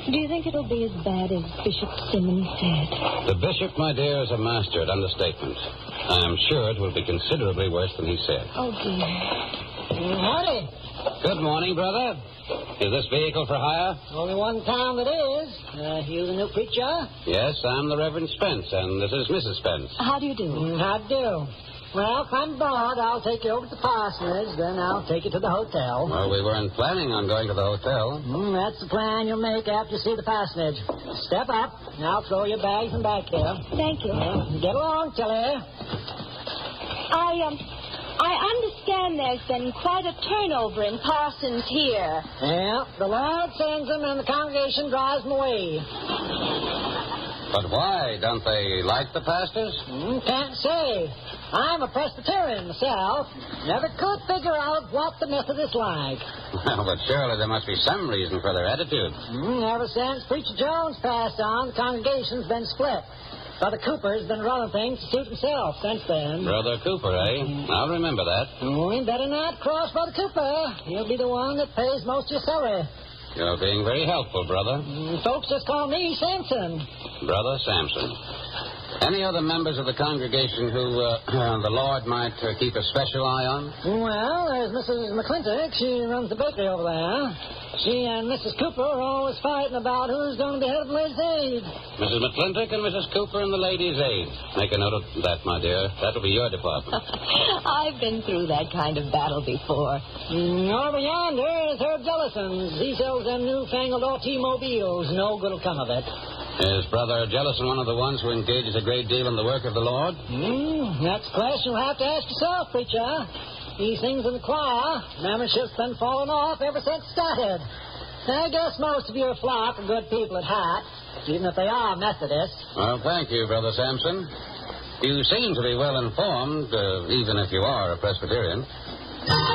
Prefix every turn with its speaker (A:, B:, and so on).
A: Do you think it'll be as bad as Bishop Simmons said?
B: The bishop, my dear, is a master at understatement. I am sure it will be considerably worse than he said.
A: Oh, dear.
C: Howdy.
B: Good morning, brother. Is this vehicle for hire?
C: Only one town that is. You the new preacher?
B: Yes, I'm the Reverend Spence, and this is Mrs. Spence.
A: How do you do?
C: How do? Well, if I'm bored, I'll take you over to the parsonage, then I'll take you to the hotel.
B: Well, we weren't planning on going to the hotel.
C: That's the plan you'll make after you see the parsonage. Step up, and I'll throw your bags in back here.
A: Thank you.
C: Get along, Tilly.
A: I understand there's been quite a turnover in parsons here.
C: Yeah, the Lord sends them and the congregation drives them away.
B: But why? Don't they like the pastors?
C: Can't say. I'm a Presbyterian myself. Never could figure out what the Methodists like.
B: Well, but surely there must be some reason for their attitude.
C: Ever since Preacher Jones passed on, the congregation's been split. Brother Cooper's been running things to suit himself since then.
B: Brother Cooper, eh? I'll remember that.
C: You better not cross Brother Cooper. He'll be the one that pays most of your salary.
B: You're being very helpful, brother.
C: Folks just call me Samson.
B: Brother Samson. Any other members of the congregation who the Lord might keep a special eye on?
C: Well, there's Mrs. McClintock. She runs the bakery over there. She and Mrs. Cooper are always fighting about who's going to be head of Ladies' Aid.
B: Mrs. McClintock and Mrs. Cooper and the Ladies' Aid. Make a note of that, my dear. That'll be your department.
A: I've been through that kind of battle before.
C: Over yonder is Herb Jellison. He sells them newfangled automobiles. No good'll come of it.
B: Is Brother Jellison one of the ones who engages a great deal in the work of the Lord?
C: That's a question you'll have to ask yourself, preacher. He sings in the choir. Membership's been falling off ever since it started. I guess most of your flock are good people at heart, even if they are Methodists.
B: Well, thank you, Brother Sampson. You seem to be well informed, even if you are a Presbyterian.